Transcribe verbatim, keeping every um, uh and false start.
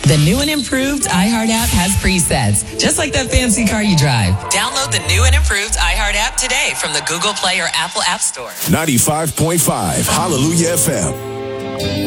The new and improved iHeart app has presets, just like that fancy car you drive. Download the new and improved iHeart app today from the Google Play or Apple App Store. ninety-five point five Hallelujah F M.